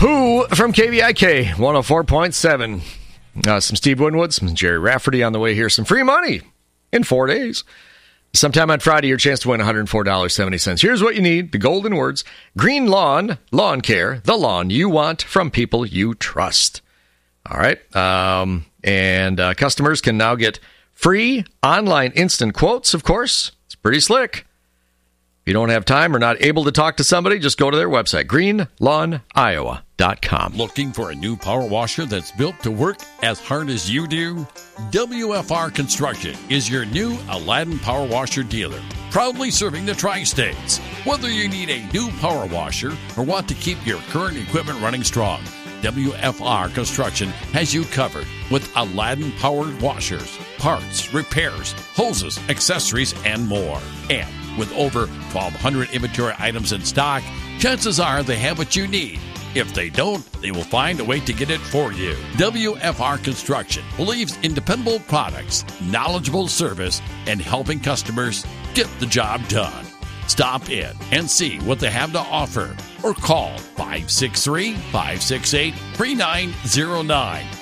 Who from KVIK 104.7. Some Steve Winwood, some Jerry Rafferty on the way here. Some free money in 4 days. Sometime on Friday, your chance to win $104.70. Here's what you need. The golden words. Green Lawn, lawn care, the lawn you want from people you trust. All right. And customers can now get free online instant quotes, of course. It's pretty slick. If you don't have time or not able to talk to somebody, just go to their website, greenlawniowa.com. Looking for a new power washer that's built to work as hard as you do? WFR Construction is your new Aladdin power washer dealer, proudly serving the tri-states. Whether you need a new power washer or want to keep your current equipment running strong, WFR Construction has you covered with Aladdin-powered washers, parts, repairs, hoses, accessories, and more. And with over 1,200 inventory items in stock, chances are they have what you need. If they don't, they will find a way to get it for you. WFR Construction believes in dependable products, knowledgeable service, and helping customers get the job done. Stop in and see what they have to offer or call 563-568-3909.